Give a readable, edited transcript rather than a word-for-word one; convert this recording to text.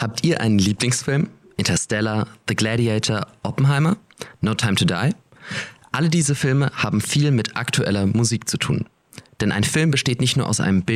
Habt ihr einen Lieblingsfilm? Interstellar, The Gladiator, Oppenheimer, No Time to Die? Alle diese Filme haben viel mit aktueller Musik zu tun. Denn ein Film besteht nicht nur aus einem Bild,